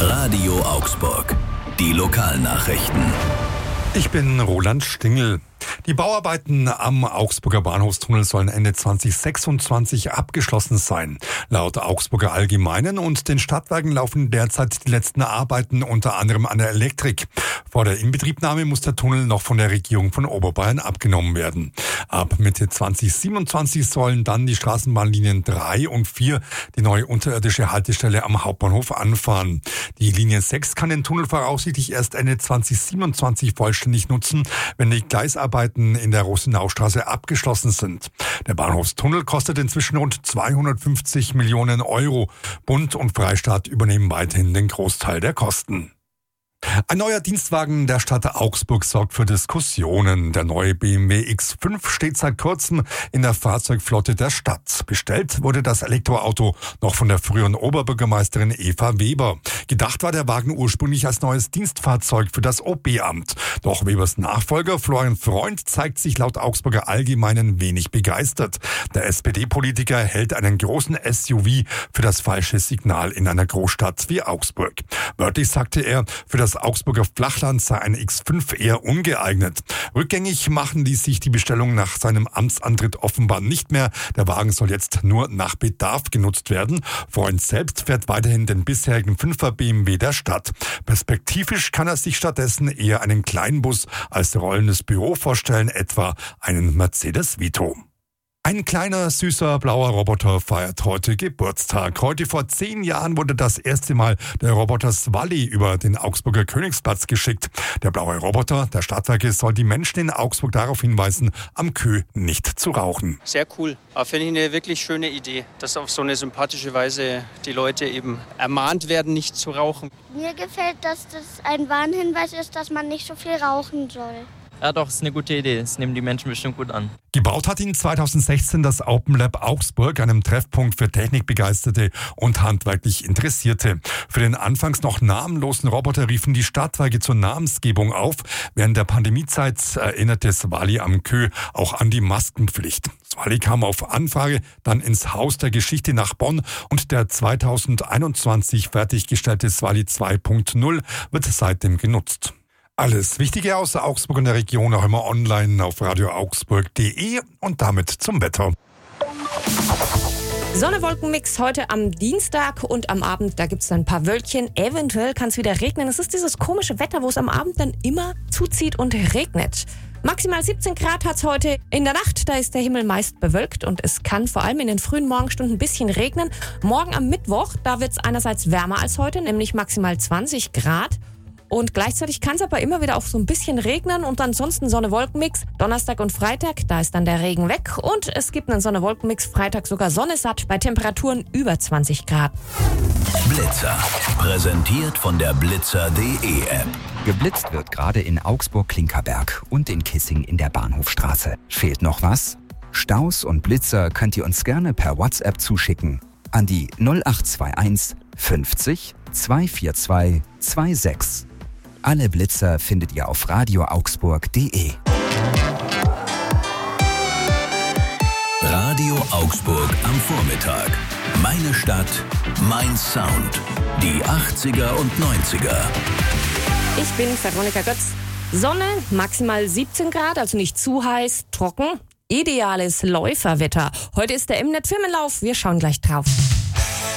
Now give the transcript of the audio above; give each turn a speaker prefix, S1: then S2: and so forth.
S1: Radio Augsburg. Die Lokalnachrichten.
S2: Ich bin Roland Stingel. Die Bauarbeiten am Augsburger Bahnhofstunnel sollen Ende 2026 abgeschlossen sein. Laut Augsburger Allgemeinen und den Stadtwerken laufen derzeit die letzten Arbeiten unter anderem an der Elektrik. Vor der Inbetriebnahme muss der Tunnel noch von der Regierung von Oberbayern abgenommen werden. Ab Mitte 2027 sollen dann die Straßenbahnlinien 3 und 4 die neue unterirdische Haltestelle am Hauptbahnhof anfahren. Die Linie 6 kann den Tunnel voraussichtlich erst Ende 2027 vollständig nutzen, wenn die Gleisarbeiten in der Rosenaustraße abgeschlossen sind. Der Bahnhofstunnel kostet inzwischen rund 250 Millionen Euro. Bund und Freistaat übernehmen weiterhin den Großteil der Kosten. Ein neuer Dienstwagen der Stadt Augsburg sorgt für Diskussionen. Der neue BMW X5 steht seit kurzem in der Fahrzeugflotte der Stadt. Bestellt wurde das Elektroauto noch von der früheren Oberbürgermeisterin Eva Weber. Gedacht war der Wagen ursprünglich als neues Dienstfahrzeug für das OB-Amt. Doch Webers Nachfolger Florian Freund zeigt sich laut Augsburger Allgemeinen wenig begeistert. Der SPD-Politiker hält einen großen SUV für das falsche Signal in einer Großstadt wie Augsburg. Wörtlich sagte er, für das Augsburger Flachland sei ein X5 eher ungeeignet. Rückgängig machen ließ sich die Bestellung nach seinem Amtsantritt offenbar nicht mehr. Der Wagen soll jetzt nur nach Bedarf genutzt werden. Freund selbst fährt weiterhin den bisherigen 5er BMW der Stadt. Perspektivisch kann er sich stattdessen eher einen Kleinbus als rollendes Büro vorstellen, etwa einen Mercedes Vito. Ein kleiner, süßer, blauer Roboter feiert heute Geburtstag. Heute vor 10 Jahren wurde das erste Mal der Roboter Swally über den Augsburger Königsplatz geschickt. Der blaue Roboter der Stadtwerke soll die Menschen in Augsburg darauf hinweisen, am Kö nicht zu rauchen.
S3: Sehr cool. Aber finde ich eine wirklich schöne Idee, dass auf so eine sympathische Weise die Leute eben ermahnt werden, nicht zu rauchen.
S4: Mir gefällt, dass das ein Warnhinweis ist, dass man nicht so viel rauchen soll.
S5: Ja doch, ist eine gute Idee. Das nehmen die Menschen bestimmt gut an.
S2: Gebaut hat ihn 2016 das Open Lab Augsburg, einem Treffpunkt für Technikbegeisterte und handwerklich Interessierte. Für den anfangs noch namenlosen Roboter riefen die Stadtwerke zur Namensgebung auf. Während der Pandemiezeit erinnerte Swally am Kö auch an die Maskenpflicht. Swally kam auf Anfrage dann ins Haus der Geschichte nach Bonn und der 2021 fertiggestellte Swally 2.0 wird seitdem genutzt. Alles Wichtige aus Augsburg und der Region auch immer online auf radioaugsburg.de und damit zum Wetter.
S6: Sonne-Wolken-Mix heute am Dienstag und am Abend, da gibt es dann ein paar Wölkchen. Eventuell kann es wieder regnen. Es ist dieses komische Wetter, wo es am Abend dann immer zuzieht und regnet. Maximal 17 Grad hat es heute. In der Nacht, da ist der Himmel meist bewölkt und es kann vor allem in den frühen Morgenstunden ein bisschen regnen. Morgen am Mittwoch, da wird es einerseits wärmer als heute, nämlich maximal 20 Grad. Und gleichzeitig kann es aber immer wieder auch so ein bisschen regnen und ansonsten Sonne-Wolken-Mix. Donnerstag und Freitag, da ist dann der Regen weg und es gibt einen Sonne-Wolken-Mix. Freitag sogar Sonne satt bei Temperaturen über 20 Grad.
S1: Blitzer. Präsentiert von der Blitzer.de App.
S7: Geblitzt wird gerade in Augsburg-Klinkerberg und in Kissing in der Bahnhofstraße. Fehlt noch was? Staus und Blitzer könnt ihr uns gerne per WhatsApp zuschicken. An die 0821 50 242 26. Alle Blitzer findet ihr auf radioaugsburg.de.
S1: Radio Augsburg am Vormittag. Meine Stadt, mein Sound. Die 80er und 90er.
S6: Ich bin Veronika Götz. Sonne, maximal 17 Grad, also nicht zu heiß, trocken. Ideales Läuferwetter. Heute ist der Mnet Firmenlauf. Wir schauen gleich drauf.